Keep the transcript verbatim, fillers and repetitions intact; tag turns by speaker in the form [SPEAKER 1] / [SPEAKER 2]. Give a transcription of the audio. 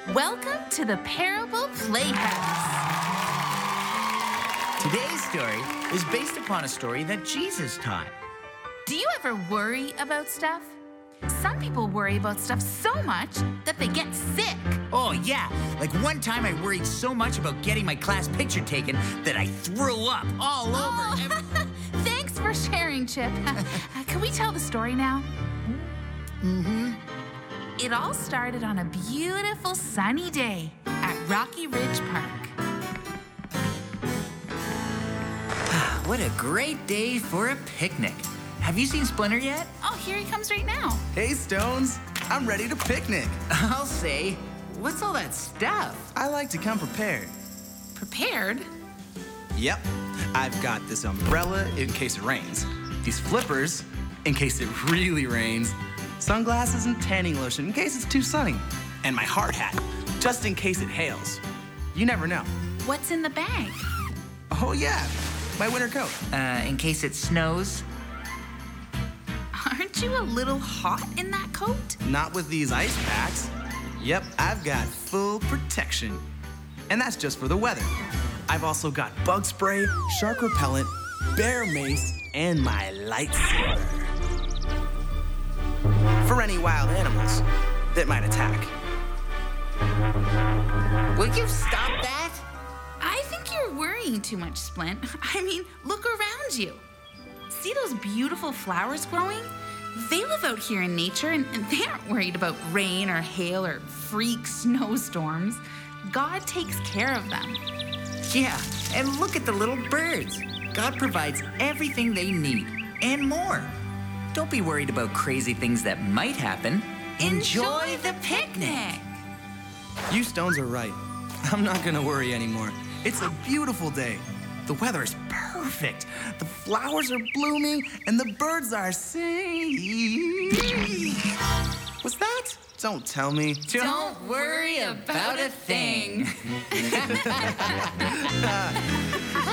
[SPEAKER 1] Welcome to the Parable Playhouse.
[SPEAKER 2] Today's story is based upon a story that Jesus taught.
[SPEAKER 1] Do you ever worry about stuff? Some people worry about stuff so much that they get sick.
[SPEAKER 2] Oh, yeah. Like one time I worried so much about getting my class picture taken that I threw up all over.
[SPEAKER 1] Oh,
[SPEAKER 2] every-
[SPEAKER 1] thanks for sharing, Chip. Uh, can we tell the story now?
[SPEAKER 2] Mm-hmm.
[SPEAKER 1] It all started on a beautiful sunny day at Rocky Ridge Park.
[SPEAKER 2] What a great day for a picnic. Have you seen Splinter yet?
[SPEAKER 1] Oh, here he comes right now.
[SPEAKER 3] Hey, Stones. I'm ready to picnic.
[SPEAKER 2] I'll say, what's all that stuff?
[SPEAKER 3] I like to come prepared.
[SPEAKER 1] Prepared?
[SPEAKER 3] Yep. I've got this umbrella in case it rains. These flippers in case it really rains. Sunglasses and tanning lotion in case it's too sunny. And my hard hat, just in case it hails. You never know.
[SPEAKER 1] What's in the bag?
[SPEAKER 3] Oh, yeah. My winter coat.
[SPEAKER 2] Uh, in case it snows?
[SPEAKER 1] Aren't you a little hot in that coat?
[SPEAKER 3] Not with these ice packs. Yep, I've got full protection. And that's just for the weather. I've also got bug spray, shark repellent, bear mace, and my lightsaber. For any wild animals that might attack.
[SPEAKER 2] Will you stop that?
[SPEAKER 1] I think you're worrying too much, Splint. I mean, look around you. See those beautiful flowers growing? They live out here in nature, and, and they aren't worried about rain or hail or freak snowstorms. God takes care of them.
[SPEAKER 2] Yeah, and look at the little birds. God provides everything they need and more. Don't be worried about crazy things that might happen. Enjoy the picnic.
[SPEAKER 3] You Stones are right. I'm not gonna worry anymore. It's a beautiful day. The weather is perfect. The flowers are blooming and the birds are singing. What's that? Don't tell me.
[SPEAKER 1] Don't worry about a thing.